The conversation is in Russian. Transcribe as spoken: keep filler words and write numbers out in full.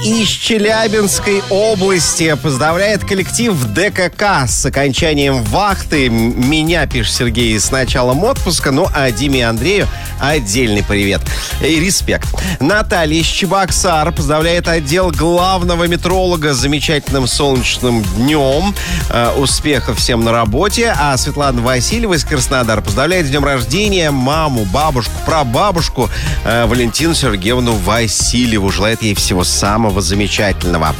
из Челябинской области поздравляет коллектив ДКК с окончанием вахты. Меня, пишет Сергей, с началом отпуска. Ну, а Диме и Андрею отдельный привет и респект. Наталья из Чебоксар поздравляет отдел главного метролога с замечательным солнечным днем. Э, успехов всем на работе. А Светлана Васильева из Краснодара поздравляет с днем рождения маму, бабушку, прабабушку э, Валентину Сергеевну Васильеву. Желает ей всего самого замечательного.